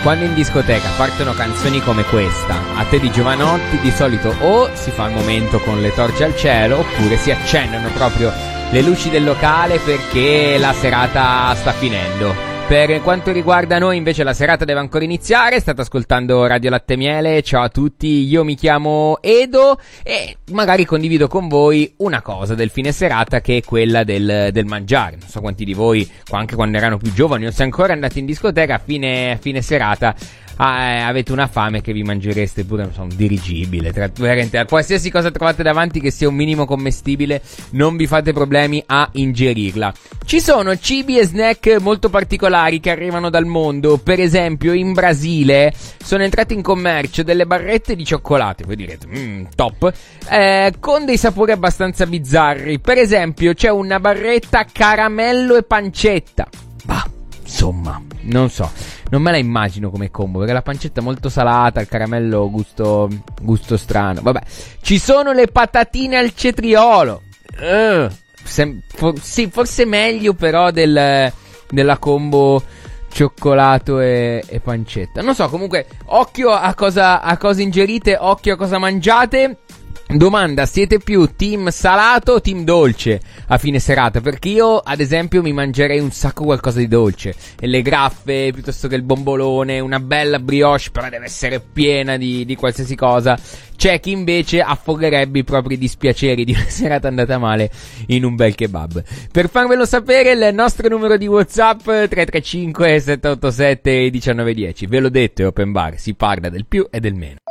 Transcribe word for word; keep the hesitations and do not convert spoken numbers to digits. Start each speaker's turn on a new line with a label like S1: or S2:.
S1: quando in discoteca partono canzoni come questa, a te di Giovanotti, di solito o si fa il momento con le torce al cielo, oppure si accendono proprio le luci del locale perché la serata sta finendo. Per quanto riguarda noi invece la serata deve ancora iniziare. State ascoltando Radio Latte Miele. Ciao a tutti, io mi chiamo Edo e magari condivido con voi una cosa del fine serata, che è quella del, del mangiare. Non so quanti di voi, anche quando erano più giovani o se ancora andate in discoteca a fine, a fine serata, Ah, avete una fame che vi mangereste pure, non so, un dirigibile, tra, veramente, qualsiasi cosa trovate davanti che sia un minimo commestibile, non vi fate problemi a ingerirla. Ci sono cibi e snack molto particolari che arrivano dal mondo. Per esempio in Brasile sono entrate in commercio delle barrette di cioccolato, voi direte, mmm, top, eh, con dei sapori abbastanza bizzarri. Per esempio c'è una barretta caramello e pancetta. Bah, insomma, non so, non me la immagino come combo, perché la pancetta è molto salata, il caramello gusto, gusto strano. Vabbè, ci sono le patatine al cetriolo. Uh, sem- for- sì, forse meglio però del, della combo cioccolato e, e pancetta. Non so, comunque, occhio a cosa, a cosa ingerite, occhio a cosa mangiate. Domanda: siete più team salato o team dolce a fine serata? Perché io ad esempio mi mangerei un sacco qualcosa di dolce, e le graffe piuttosto che il bombolone, una bella brioche, però deve essere piena di, di qualsiasi cosa. C'è chi invece affogherebbe i propri dispiaceri di una serata andata male in un bel kebab. Per farvelo sapere, il nostro numero di WhatsApp tre tre cinque sette otto sette uno nove uno zero. Ve l'ho detto, è open bar, si parla del più e del meno.